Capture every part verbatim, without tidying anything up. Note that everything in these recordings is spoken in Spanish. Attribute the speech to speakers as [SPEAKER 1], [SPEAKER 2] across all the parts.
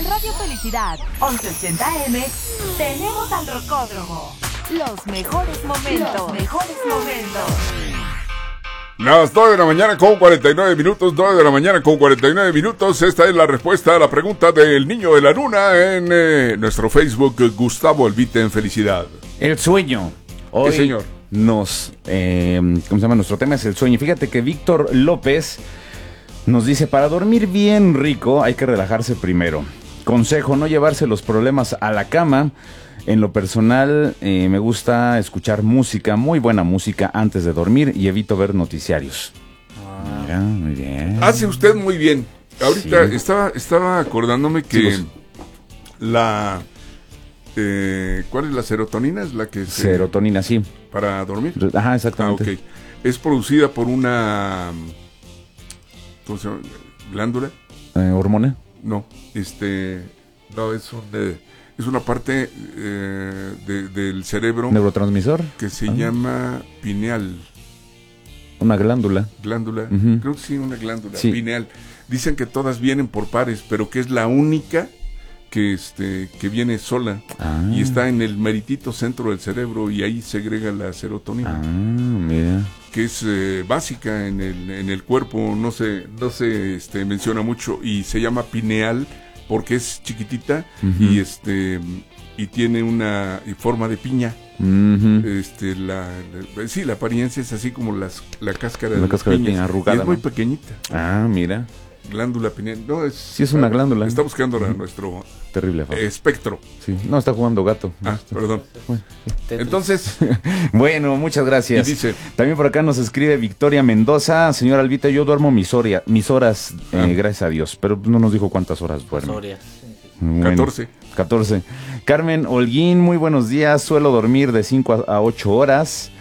[SPEAKER 1] Radio Felicidad once ochenta eme tenemos al Rocódromo. Los mejores momentos. Los mejores momentos.
[SPEAKER 2] Las nueve de la mañana con cuarenta y nueve minutos, nueve de la mañana con cuarenta y nueve minutos. Esta es la respuesta a la pregunta del niño de la luna en eh, nuestro Facebook, Gustavo Albite en Felicidad.
[SPEAKER 3] El sueño. Hoy
[SPEAKER 2] ¿Qué, señor?
[SPEAKER 3] Nos, eh, ¿cómo se llama? Nuestro tema es el sueño. Fíjate que Víctor López nos dice, para dormir bien rico hay que relajarse primero. Consejo, no llevarse los problemas a la cama. En lo personal, eh, me gusta escuchar música, muy buena música antes de dormir y evito ver noticiarios. Ah, mira, muy bien.
[SPEAKER 2] Hace usted muy bien. Ahorita
[SPEAKER 3] Sí.
[SPEAKER 2] estaba, estaba acordándome que
[SPEAKER 3] Sí,
[SPEAKER 2] la... Eh, ¿Cuál es la serotonina? Es la que se...
[SPEAKER 3] Serotonina, sí.
[SPEAKER 2] para dormir.
[SPEAKER 3] Ajá,
[SPEAKER 2] Ah,
[SPEAKER 3] exactamente.
[SPEAKER 2] ok. Es producida por una... ¿Cómo se llama? ¿Glándula?
[SPEAKER 3] Eh, ¿Hormona?
[SPEAKER 2] No, este... No, es, un, eh, es una parte eh, de, del cerebro
[SPEAKER 3] ¿Neurotransmisor?
[SPEAKER 2] que se
[SPEAKER 3] Ah.
[SPEAKER 2] llama pineal.
[SPEAKER 3] Una glándula.
[SPEAKER 2] Glándula.
[SPEAKER 3] Ujú.
[SPEAKER 2] Creo que sí, una glándula.
[SPEAKER 3] Sí.
[SPEAKER 2] Pineal. Dicen que todas vienen por pares, pero que es la única que este que viene sola.
[SPEAKER 3] Ah.
[SPEAKER 2] Y está en el meritito centro del cerebro y ahí segrega la serotonina.
[SPEAKER 3] Ah, mira.
[SPEAKER 2] Que es eh, básica en el, en el cuerpo, no se, no se este, menciona mucho, y se llama pineal porque es chiquitita.
[SPEAKER 3] Ujú.
[SPEAKER 2] y este y tiene una y forma de piña.
[SPEAKER 3] Ujú.
[SPEAKER 2] Este la, la- sí, la apariencia es así como las la cáscara
[SPEAKER 3] La
[SPEAKER 2] de
[SPEAKER 3] cáscara de
[SPEAKER 2] las piñas.
[SPEAKER 3] piña arrugada,
[SPEAKER 2] Y es muy
[SPEAKER 3] ¿no?
[SPEAKER 2] pequeñita.
[SPEAKER 3] Ah, mira.
[SPEAKER 2] Glándula pineal. No, es,
[SPEAKER 3] Sí, es una glándula.
[SPEAKER 2] Está buscando a nuestro
[SPEAKER 3] Terrible, Fabio.
[SPEAKER 2] espectro.
[SPEAKER 3] Sí. No, está jugando gato.
[SPEAKER 2] Ah, perdón.
[SPEAKER 3] Bueno.
[SPEAKER 2] Entonces,
[SPEAKER 3] Bueno, muchas gracias.
[SPEAKER 2] Y dice-
[SPEAKER 3] También por acá nos escribe Victoria Mendoza. Señor Albita, yo duermo mis, horia- mis horas, eh,
[SPEAKER 2] Ah.
[SPEAKER 3] gracias a Dios. Pero no nos dijo cuántas horas duerme.
[SPEAKER 4] Soria.
[SPEAKER 3] Bueno,
[SPEAKER 2] catorce.
[SPEAKER 3] catorce. Carmen Holguín, muy buenos días. Suelo dormir de cinco a ocho horas.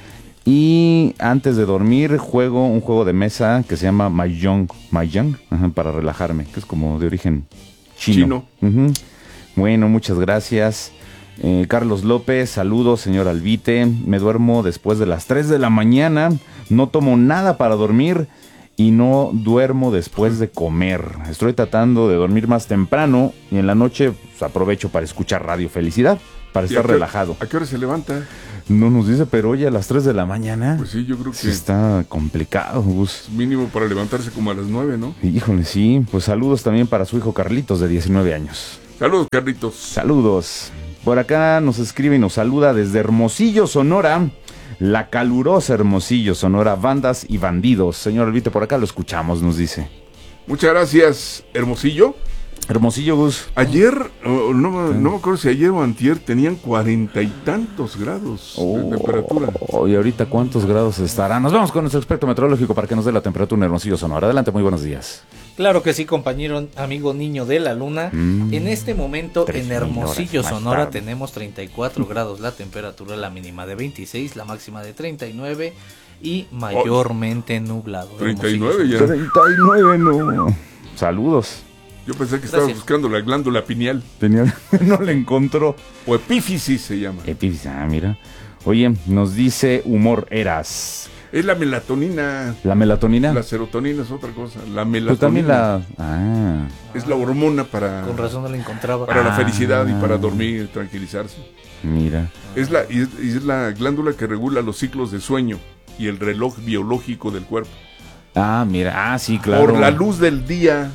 [SPEAKER 3] Y antes de dormir juego un juego de mesa que se llama Mahjong, Mahjong, ajá, para relajarme, que es como de origen chino. Ujú. Bueno, muchas gracias. Eh, Carlos López, saludos, señor Albite. Me duermo después de las tres de la mañana. No tomo nada para dormir y no duermo después de comer. Estoy tratando de dormir más temprano y en la noche pues, aprovecho para escuchar Radio Felicidad, para
[SPEAKER 2] ¿Y a
[SPEAKER 3] estar
[SPEAKER 2] qué-
[SPEAKER 3] relajado.
[SPEAKER 2] ¿A qué hora se levanta?
[SPEAKER 3] No nos dice, pero oye, a las tres de la mañana.
[SPEAKER 2] Pues sí, yo creo que
[SPEAKER 3] Sí está complicado, Gus.
[SPEAKER 2] mínimo para levantarse como a las nueve, ¿no?
[SPEAKER 3] Híjole, sí. Pues saludos también para su hijo Carlitos, de diecinueve años.
[SPEAKER 2] Saludos, Carlitos.
[SPEAKER 3] Saludos. Por acá nos escribe y nos saluda desde Hermosillo, Sonora. La calurosa Hermosillo, Sonora, bandas y bandidos. Señor Albite, por acá lo escuchamos, nos dice.
[SPEAKER 2] Muchas gracias, Hermosillo.
[SPEAKER 3] Hermosillo, Gus.
[SPEAKER 2] Ayer, oh, no, no me acuerdo si ayer o antier, tenían cuarenta y tantos grados de temperatura.
[SPEAKER 3] Oh, y ahorita, ¿cuántos grados estará? Nos vamos con nuestro experto meteorológico para que nos dé la temperatura en Hermosillo, Sonora. Adelante, muy buenos días.
[SPEAKER 4] Claro que sí, compañero, amigo niño de la luna.
[SPEAKER 3] Mm.
[SPEAKER 4] En este momento
[SPEAKER 3] Tres
[SPEAKER 4] en
[SPEAKER 3] mil
[SPEAKER 4] Hermosillo,
[SPEAKER 3] horas más
[SPEAKER 4] Sonora,
[SPEAKER 3] tarde.
[SPEAKER 4] tenemos treinta y cuatro grados la temperatura, la mínima de veintiséis, la máxima de treinta y nueve y mayormente nublado.
[SPEAKER 2] treinta y
[SPEAKER 4] Hermosillo,
[SPEAKER 2] nueve ya.
[SPEAKER 3] treinta y nueve, no. Saludos.
[SPEAKER 2] Yo pensé que estaba
[SPEAKER 4] Gracias.
[SPEAKER 2] buscando la glándula pineal.
[SPEAKER 3] Tenía, no le encontró.
[SPEAKER 2] O epífisis se llama.
[SPEAKER 3] Epífisis, ah, mira. Oye, nos dice Humor Eras.
[SPEAKER 2] Es la melatonina.
[SPEAKER 3] ¿La melatonina?
[SPEAKER 2] La serotonina es otra cosa. La
[SPEAKER 3] Pues
[SPEAKER 2] melatonina
[SPEAKER 3] también la... Ah,
[SPEAKER 2] es la hormona para,
[SPEAKER 4] Con razón no la encontraba.
[SPEAKER 2] para la
[SPEAKER 3] Ah.
[SPEAKER 2] felicidad y para dormir, tranquilizarse.
[SPEAKER 3] mira.
[SPEAKER 2] Es la, y es, y es la glándula que regula los ciclos de sueño y el reloj biológico del cuerpo.
[SPEAKER 3] Ah, mira. Ah, sí, claro.
[SPEAKER 2] Por la luz del día.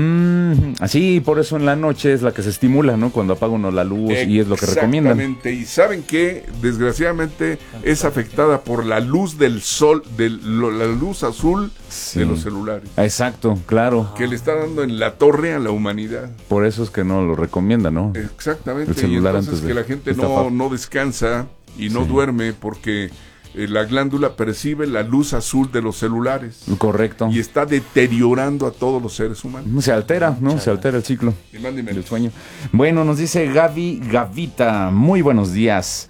[SPEAKER 3] Mm, así, por eso en la noche es la que se estimula, ¿no? Cuando apaga uno la luz y es lo que recomiendan.
[SPEAKER 2] Exactamente. Y saben que desgraciadamente es afectada por la luz del sol, de la luz azul
[SPEAKER 3] Sí.
[SPEAKER 2] de los celulares,
[SPEAKER 3] Exacto, claro.
[SPEAKER 2] que le está dando en la torre a la humanidad.
[SPEAKER 3] Por eso es que no lo recomiendan, ¿no?
[SPEAKER 2] Exactamente.
[SPEAKER 3] El celular
[SPEAKER 2] y entonces
[SPEAKER 3] antes de
[SPEAKER 2] que la gente no,
[SPEAKER 3] destapar.
[SPEAKER 2] no descansa y no
[SPEAKER 3] Sí.
[SPEAKER 2] duerme porque eh, la glándula percibe la luz azul de los celulares
[SPEAKER 3] Correcto.
[SPEAKER 2] y está deteriorando a todos los seres humanos.
[SPEAKER 3] Se altera, ¿no? Se altera el ciclo
[SPEAKER 2] Y más ni menos.
[SPEAKER 3] del sueño. Bueno, nos dice Gaby Gavita. Muy buenos días.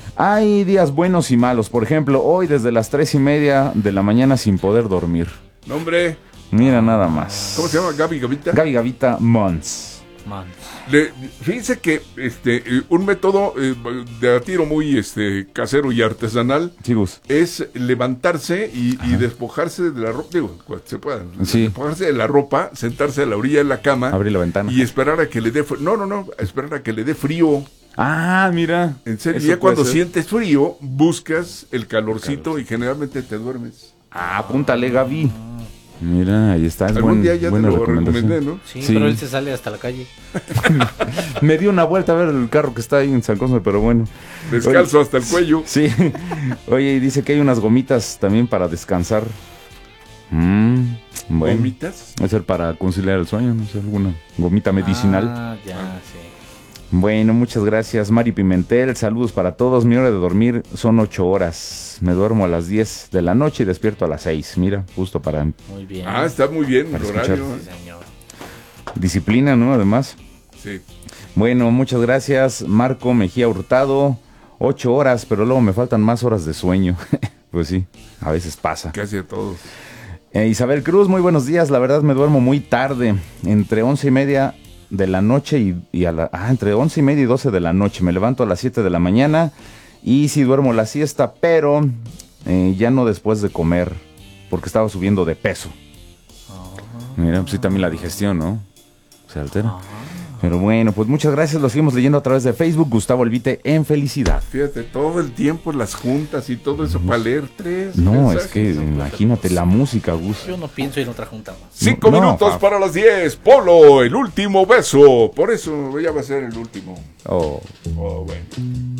[SPEAKER 3] Hay días buenos y malos. Por ejemplo, hoy desde las tres y media de la mañana sin poder dormir.
[SPEAKER 2] No, hombre,
[SPEAKER 3] Mira nada más.
[SPEAKER 2] ¿cómo se llama? Gaby Gavita.
[SPEAKER 3] Gaby Gavita Mons.
[SPEAKER 4] Man.
[SPEAKER 2] Le, fíjense que este un método eh, de tiro muy este casero y artesanal
[SPEAKER 3] Sí, Gus.
[SPEAKER 2] es levantarse y, y despojarse de la ropa, digo, cuando se pueda,
[SPEAKER 3] Sí.
[SPEAKER 2] despojarse de la ropa, sentarse a la orilla de la cama
[SPEAKER 3] Abrir la ventana.
[SPEAKER 2] y esperar a que le dé fr- no, no, no, esperar a que le dé frío.
[SPEAKER 3] Ah, mira.
[SPEAKER 2] En serio,
[SPEAKER 3] Eso
[SPEAKER 2] ya
[SPEAKER 3] puede
[SPEAKER 2] cuando
[SPEAKER 3] ser.
[SPEAKER 2] sientes frío, buscas el calorcito y generalmente te duermes.
[SPEAKER 3] Ah, apúntale, Gaby. Mira, ahí está. Es
[SPEAKER 2] Algún
[SPEAKER 3] buen,
[SPEAKER 2] día ya te
[SPEAKER 3] buena
[SPEAKER 2] lo
[SPEAKER 3] recomendación.
[SPEAKER 2] recomendé, ¿no?
[SPEAKER 4] Sí,
[SPEAKER 3] Sí.
[SPEAKER 4] pero él se sale hasta la calle.
[SPEAKER 3] Me dio una vuelta a ver el carro que está ahí en San Cosme, pero bueno.
[SPEAKER 2] Descalzo hasta el cuello.
[SPEAKER 3] Sí. Oye, y dice que hay unas gomitas también para descansar. Mm, bueno.
[SPEAKER 2] ¿Gomitas?
[SPEAKER 3] Va a ser para conciliar el sueño, no sé, alguna gomita medicinal.
[SPEAKER 4] Ah, ya, sí.
[SPEAKER 3] Bueno, muchas gracias, Mari Pimentel. Saludos para todos. Mi hora de dormir son ocho horas. Me duermo a las diez de la noche y despierto a las seis. Mira, justo para
[SPEAKER 4] Muy bien.
[SPEAKER 2] Ah, está muy bien el
[SPEAKER 3] Para
[SPEAKER 2] horario.
[SPEAKER 3] escuchar.
[SPEAKER 4] Sí, señor.
[SPEAKER 3] disciplina, ¿no? Además.
[SPEAKER 2] Sí.
[SPEAKER 3] Bueno, muchas gracias, Marco Mejía Hurtado. Ocho horas, pero luego me faltan más horas de sueño. Pues sí, a veces pasa.
[SPEAKER 2] Casi a todos.
[SPEAKER 3] Eh, Isabel Cruz, muy buenos días. La verdad me duermo muy tarde, entre once y media de la noche y, y a la... Ah, entre once y media y doce de la noche. Me levanto a las siete de la mañana y sí duermo la siesta, pero eh, ya no después de comer, porque estaba subiendo de peso. Mira, pues sí, también la digestión, ¿no? Se altera. Pero bueno, pues muchas gracias. Lo seguimos leyendo a través de Facebook. Gustavo Elvite en Felicidad.
[SPEAKER 2] Fíjate, todo el tiempo las juntas y todo eso para leer tres
[SPEAKER 3] No,
[SPEAKER 2] mensajes.
[SPEAKER 3] es que imagínate la música, Gus.
[SPEAKER 4] Yo no pienso ir a otra junta más.
[SPEAKER 2] Cinco
[SPEAKER 3] No,
[SPEAKER 2] minutos
[SPEAKER 3] pa-
[SPEAKER 2] para las diez. Polo, el último beso. Por eso ya va a ser el último.
[SPEAKER 3] Oh.
[SPEAKER 2] Oh, bueno.